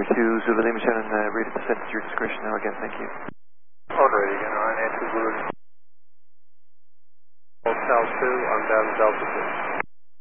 January 2, Zulu Lima Shannon, rate of descent at your discretion now again, thank you. On ready again, Ryan, 2 Zulu. South 2, I'm down Delta 2.